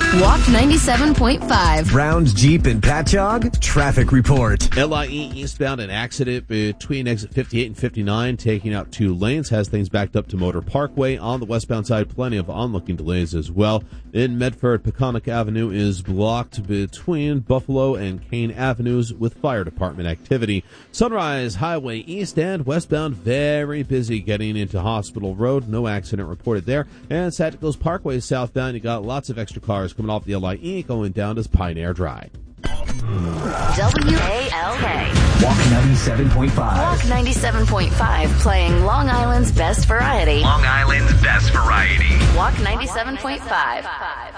Walk 97.5. Brown's Jeep and Patchogue traffic report. LIE eastbound, an accident between exit 58 and 59, taking out 2 lanes, has things backed up to Motor Parkway. On the westbound side, plenty of onlooking delays as well. In Medford, Peconic Avenue is blocked between Buffalo and Kane Avenues with fire department activity. Sunrise Highway east and westbound, very busy getting into Hospital Road. No accident reported there. And Santa Parkway southbound, you got lots of extra cars coming off the LIE going down to Pioneer Drive. WALK. Walk 97.5. Walk 97.5, playing Long Island's best variety. Long Island's best variety. Walk 97.5.